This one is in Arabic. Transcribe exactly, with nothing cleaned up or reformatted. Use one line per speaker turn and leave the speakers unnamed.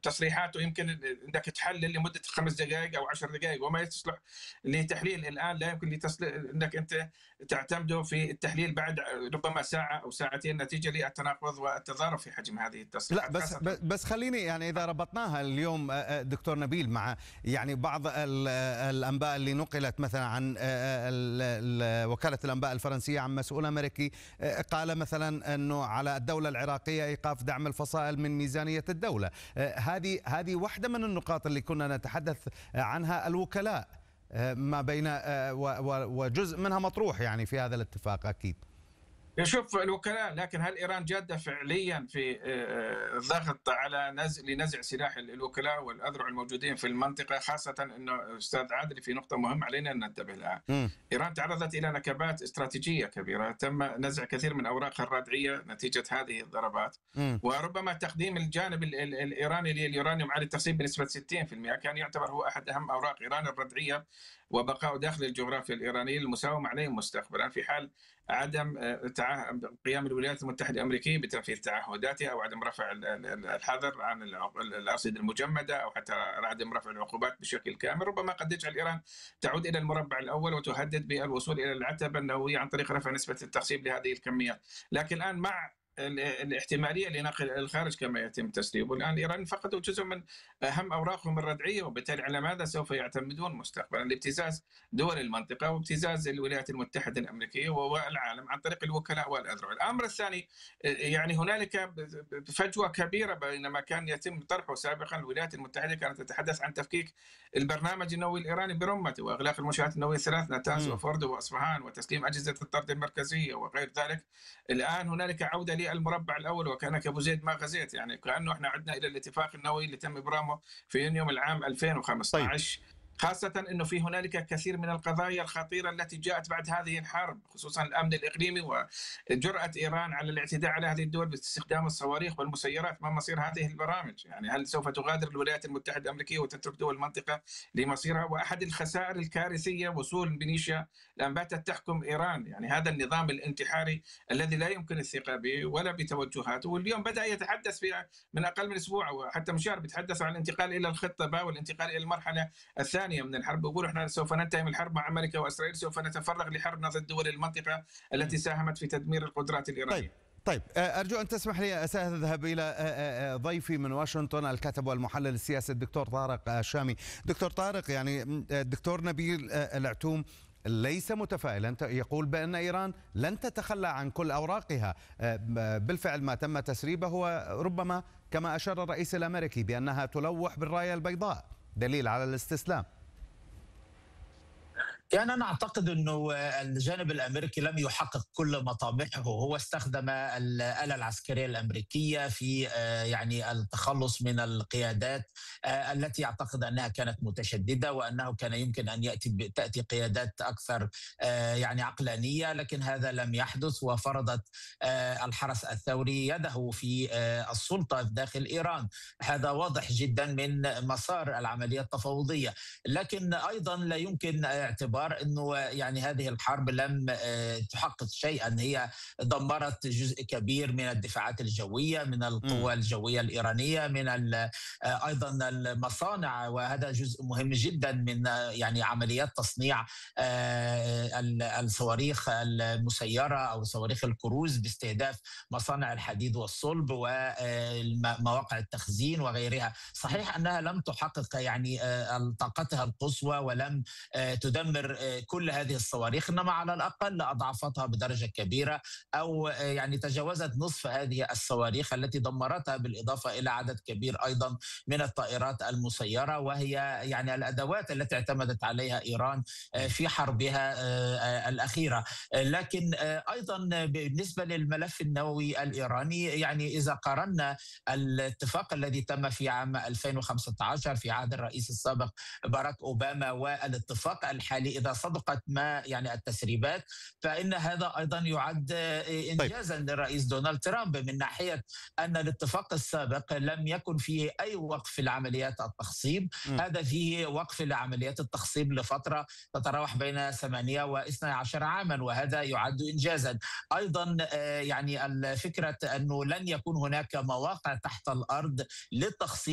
تصريحاته يمكن انك تحلل لمده خمس دقائق او عشر دقائق، وما يصلح لتحليل الان، لا يمكن لتصل... انك انت تعتمده في التحليل بعد ربما ساعه او ساعتين نتيجه للتناقض والتضارب في حجم هذه
لا
التصريحات
بس
خاصه.
بس خليني يعني اذا ربطناها اليوم دكتور نبيل مع يعني بعض الانباء اللي نقلت مثلا عن وكاله الانباء الفرنسيه عن مسؤول امريكي قال مثلا انه على الدوله العراقيه ايقاف دعم الفصائل من ميزانيه الدوله، هذه هذه واحده من النقاط اللي كنا نتحدث عنها. الوكلاء ما بين وجزء منها مطروح يعني في هذا الاتفاق اكيد.
شوف الوكلاء، لكن هل إيران جادة فعليا في الضغط على نزع لنزع سلاح الوكلاء والأذرع الموجودين في المنطقة؟ خاصة أنه أستاذ عادل في نقطة مهمة علينا أن ننتبه لها. م. إيران تعرضت إلى نكبات استراتيجية كبيرة، تم نزع كثير من أوراقها الردعية نتيجة هذه الضربات، م. وربما تقديم الجانب الإيراني لليورانيوم على التخزين بنسبة ستين بالمئة كان يعتبر هو أحد أهم أوراق إيران الردعية، وبقاء داخل الجغرافيا الإيرانية المساومة عليهم مستقبلا في حال عدم قيام الولايات المتحدة الأمريكية بتنفيذ تعهداتها أو عدم رفع الحظر عن الأرصدة المجمدة أو حتى عدم رفع العقوبات بشكل كامل، ربما قد يجعل إيران تعود إلى المربع الأول وتهدد بالوصول إلى العتبة النووية عن طريق رفع نسبة التخصيب لهذه الكميات. لكن الآن مع الاحتماليه لنقل الخارج كما يتم تسريبه، الان ايران فقدوا جزء من اهم اوراقهم الردعيه، وبالتالي على ماذا سوف يعتمدون مستقبلا لابتزاز دول المنطقه وابتزاز الولايات المتحده الامريكيه والعالم عن طريق الوكلاء والاذرع. الامر الثاني، يعني هنالك فجوه كبيره بين ما كان يتم طرحه سابقا. الولايات المتحده كانت تتحدث عن تفكيك البرنامج النووي الايراني برمته واغلاق المنشات النوويه الثلاث، ناتنز وفوردو واصفهان، وتسليم اجهزه الطرد المركزيه وغير ذلك. الان هنالك عوده المربع الاول، وكانك ابو زيد ما غزيت، يعني كانه احنا عدنا الى الاتفاق النووي اللي تم ابرامه في يونيو العام ألفين وخمسة عشر. طيب. خاصة أنه في هنالك كثير من القضايا الخطيرة التي جاءت بعد هذه الحرب، خصوصا الأمن الإقليمي وجرأة إيران على الاعتداء على هذه الدول باستخدام الصواريخ والمسيرات. ما مصير هذه البرامج؟ يعني هل سوف تغادر الولايات المتحدة الأمريكية وتترك دول المنطقة لمصيرها؟ وأحد الخسائر الكارثية وصول بنيشا الآن باتت تحكم إيران، يعني هذا النظام الانتحاري الذي لا يمكن الثقة به ولا بتوجهاته. واليوم بدأ يتحدث فيها من أقل من أسبوع، وحتى مشار بيتحدثوا عن الانتقال إلى الخطة با والانتقال إلى المرحلة الثانية من الحرب. بيقولوا احنا سوف ننتهي من الحرب مع امريكا واسرائيل، سوف نتفرغ لحربنا ضد دول المنطقه التي ساهمت في تدمير القدرات الايرانيه.
طيب طيب ارجو ان تسمح لي ساذهب الى ضيفي من واشنطن الكاتب والمحلل السياسي الدكتور طارق الشامي. دكتور طارق، يعني الدكتور نبيل العتوم ليس متفائلا، يقول بأن إيران لن تتخلى عن كل أوراقها. بالفعل ما تم تسريبه هو ربما كما أشار الرئيس الأمريكي بأنها تلوح بالراية البيضاء، دليل على الاستسلام.
يعني أنا أعتقد أنه الجانب الأمريكي لم يحقق كل مطامحه. هو استخدم الآلة العسكرية الأمريكية في يعني التخلص من القيادات التي يعتقد أنها كانت متشددة، وأنه كان يمكن أن يأتي تأتي قيادات أكثر يعني عقلانية، لكن هذا لم يحدث، وفرضت الحرس الثوري يده في السلطة داخل إيران. هذا واضح جدا من مسار العملية التفاوضية. لكن أيضا لا يمكن اعتبار انه يعني هذه الحرب لم تحقق شيئا. هي دمرت جزء كبير من الدفاعات الجويه، من القوى الجويه الايرانيه، من ايضا المصانع، وهذا جزء مهم جدا من يعني عمليات تصنيع الصواريخ المسيره او صواريخ الكروز باستهداف مصانع الحديد والصلب ومواقع التخزين وغيرها. صحيح انها لم تحقق يعني طاقتها القصوى ولم تدمر كل هذه الصواريخ، انما على الاقل اضعفتها بدرجه كبيره، او يعني تجاوزت نصف هذه الصواريخ التي دمرتها، بالاضافه الى عدد كبير ايضا من الطائرات المسيره، وهي يعني الادوات التي اعتمدت عليها ايران في حربها الاخيره. لكن ايضا بالنسبه للملف النووي الايراني، يعني اذا قارنا الاتفاق الذي تم في عام ألفين وخمسة عشر في عهد الرئيس السابق باراك اوباما والاتفاق الحالي، إذا صدقت ما يعني التسريبات، فإن هذا أيضا يعد إنجازا طيب. للرئيس دونالد ترامب، من ناحية أن الاتفاق السابق لم يكن فيه أي وقف لعمليات التخصيب. م. هذا فيه وقف لعمليات التخصيب لفترة تتراوح بين ثمانية واثني عشر عاما، وهذا يعد إنجازا. أيضا يعني الفكرة أنه لن يكون هناك مواقع تحت الأرض للتخصيب